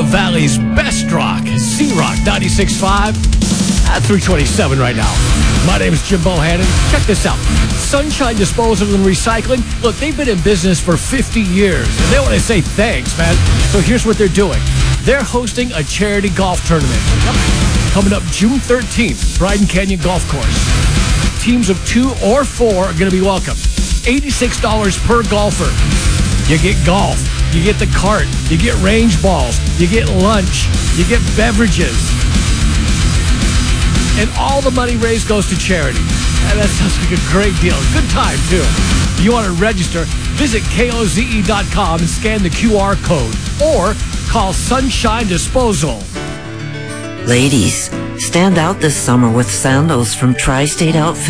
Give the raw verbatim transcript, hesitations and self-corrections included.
the Valley's best rock, Z-Rock ninety-six point five at three twenty-seven right now. My name is Jim Bohannon. Check this out. Sunshine Disposal and Recycling. Look, they've been in business for fifty years, and they want to say thanks, man. So here's what they're doing. They're hosting a charity golf tournament coming up June thirteenth, Bryden Canyon Golf Course. Teams of two or four are going to be welcome. eighty-six dollars per golfer. You get golf, you get the cart, you get range balls, you get lunch, you get beverages. And all the money raised goes to charity. And that sounds like a great deal. Good time, too. If you want to register, visit K O Z E dot com and scan the Q R code. Or call Sunshine Disposal. Ladies, stand out this summer with sandals from Tri-State Outfitters.